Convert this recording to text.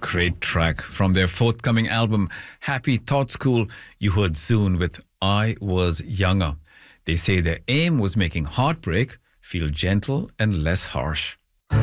great track from their forthcoming album, Happy Thought School. You heard Zoon with I Was Younger. They say their aim was making heartbreak feel gentle and less harsh.